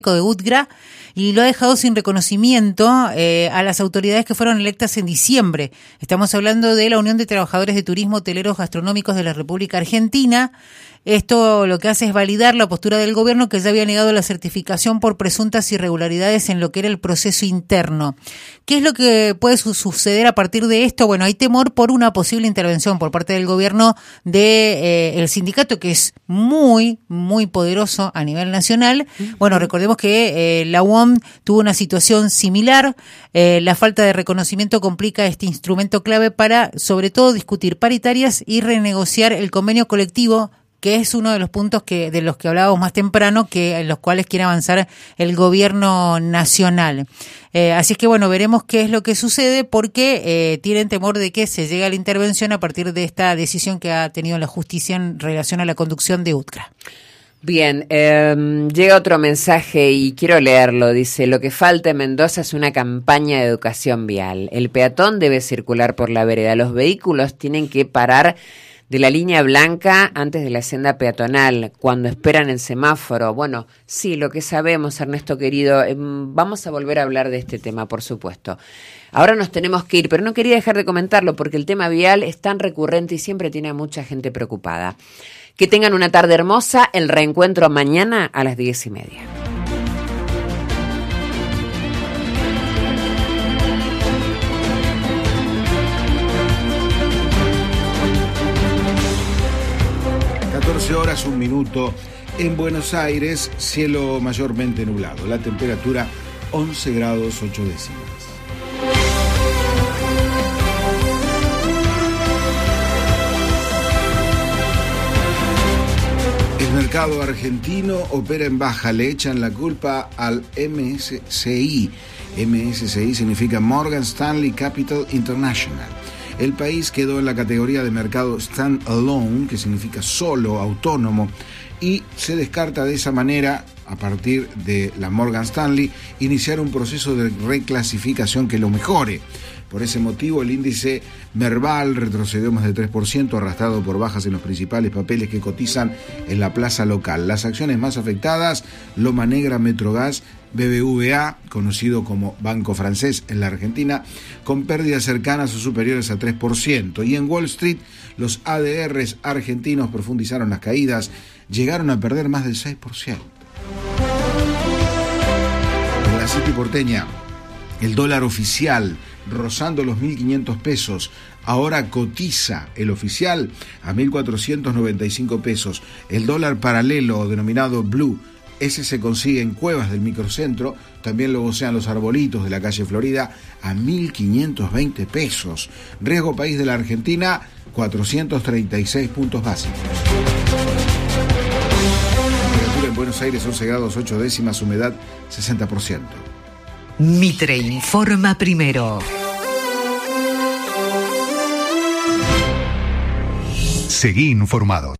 de UTGRA y lo ha dejado sin reconocimiento a las autoridades que fueron electas en diciembre. Estamos hablando de la Unión de Trabajadores de Turismo, Hoteleros, Gastronómicos de la República Argentina. Esto lo que hace es validar la postura del gobierno, que ya había negado la certificación por presuntas irregularidades en lo que era el proceso interno. ¿Qué es lo que puede suceder a partir de esto? Bueno, hay temor por una posible intervención por parte del gobierno de el sindicato, que es muy, muy poderoso a nivel nacional. Bueno, recordemos que la UOM tuvo una situación similar. La falta de reconocimiento complica este instrumento clave para, sobre todo, discutir paritarias y renegociar el convenio colectivo, que es uno de los puntos de los que hablábamos más temprano, en los cuales quiere avanzar el gobierno nacional. Así es que, bueno, veremos qué es lo que sucede, porque tienen temor de que se llegue a la intervención a partir de esta decisión que ha tenido la justicia en relación a la conducción de UTGRA. Bien, llega otro mensaje y quiero leerlo. Dice: lo que falta en Mendoza es una campaña de educación vial. El peatón debe circular por la vereda. Los vehículos tienen que parar de la línea blanca antes de la senda peatonal, cuando esperan el semáforo. Bueno, sí, lo que sabemos, Ernesto querido, vamos a volver a hablar de este tema, por supuesto. Ahora nos tenemos que ir, pero no quería dejar de comentarlo porque el tema vial es tan recurrente y siempre tiene a mucha gente preocupada. Que tengan una tarde hermosa, el reencuentro mañana a las 10:30. Horas, 1 minuto. En Buenos Aires, cielo mayormente nublado. La temperatura 11 grados 8 décimas. El mercado argentino opera en baja. Le echan la culpa al MSCI. MSCI significa Morgan Stanley Capital International. El país quedó en la categoría de mercado stand-alone, que significa solo, autónomo, y se descarta de esa manera, a partir de la Morgan Stanley, iniciar un proceso de reclasificación que lo mejore. Por ese motivo, el índice Merval retrocedió más de 3%, arrastrado por bajas en los principales papeles que cotizan en la plaza local. Las acciones más afectadas: Loma Negra, Metrogas, BBVA, conocido como Banco Francés en la Argentina, con pérdidas cercanas o superiores a 3%. Y en Wall Street, los ADRs argentinos profundizaron las caídas, llegaron a perder más del 6%. En la City porteña, el dólar oficial rozando los 1.500 pesos. Ahora cotiza el oficial a 1.495 pesos. El dólar paralelo, denominado Blue, ese se consigue en Cuevas del Microcentro, también lo vocean los Arbolitos de la calle Florida, a 1.520 pesos. Riesgo país de la Argentina, 436 puntos básicos. Temperatura en Buenos Aires, 11 grados 8 décimas, humedad 60%. Mitre informa primero. Seguí informado.